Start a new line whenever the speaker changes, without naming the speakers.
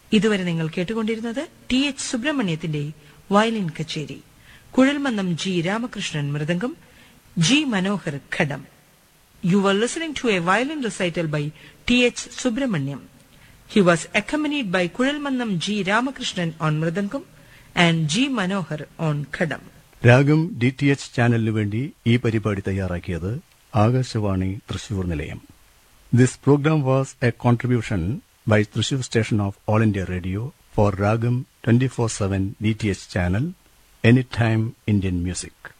ഇതുവരെ നിങ്ങൾ കേട്ടുകൊണ്ടിരുന്നത് ടി.എച്ച്. സുബ്രഹ്മണ്യത്തിന്റെ വയലിൻ കച്ചേരി. Kuzhalmannam G. Ramakrishnan mridangam, G. Manohar ghatam. You were listening to a violin recital by T.H. Subramaniam. He was accompanied by Kuzhalmannam G. Ramakrishnan on Mridangam and G. Manohar on Khadam.
രാഗം DTH ചാനലിനു വേണ്ടി ഈ പരിപാടി തയ്യാറാക്കിയത് ആകാശവാണി തൃശൂർ നിലയം. This program was a contribution by Thrissur station of All India Radio for Ragam 24/7 DTH channel, Anytime Indian Music.